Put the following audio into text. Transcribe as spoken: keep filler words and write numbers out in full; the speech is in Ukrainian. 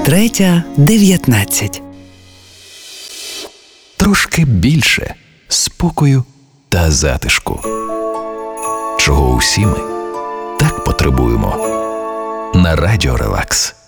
Третя дев'ятнадцять. Трошки більше спокою та затишку. Чого усі ми так потребуємо. На Радіо Релакс.